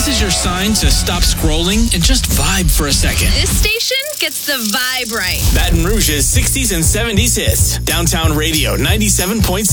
This is your sign to stop scrolling and just vibe for a second. This station gets the vibe right. Baton Rouge's 60s and 70s hits. Downtown Radio 97.7.